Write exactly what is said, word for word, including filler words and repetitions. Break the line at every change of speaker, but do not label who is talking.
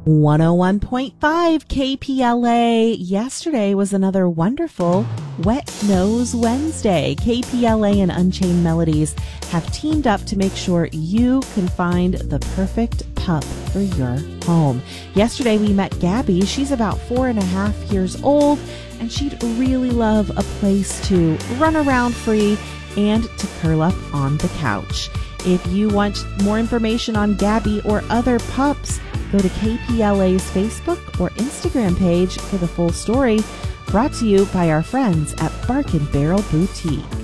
one oh one point five K P L A. Yesterday was another wonderful Wet Nose Wednesday. K P L A and Unchained Melodies have teamed up to make sure you can find the perfect pup for your home. Yesterday we met Gabby. She's about four and a half years old, and she'd really love a place to run around free and to curl up on the couch. If you want more information on Gabby or other pups, go to K P L A's Facebook or Instagram page for the full story, brought to you by our friends at Bark and Barrel Boutique.